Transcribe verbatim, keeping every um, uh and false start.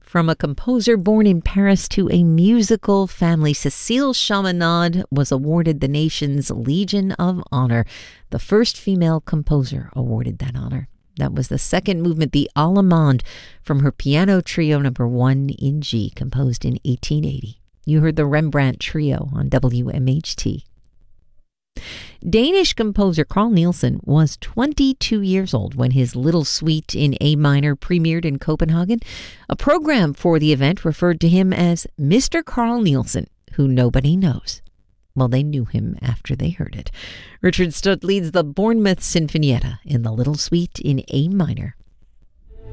From a composer born in Paris to a musical family, Cécile Chaminade was awarded the nation's Legion of Honor, the first female composer awarded that honor. That was the second movement, the Allemande, from her piano trio number one in G, composed in eighteen eighty. You heard the Rembrandt Trio on W M H T. Danish composer Carl Nielsen was twenty-two years old when his Little Suite in A minor premiered in Copenhagen. A program for the event referred to him as Mister Carl Nielsen, who nobody knows. Well, they knew him after they heard it. Richard Stutt leads the Bournemouth Sinfonietta in the Little Suite in A minor.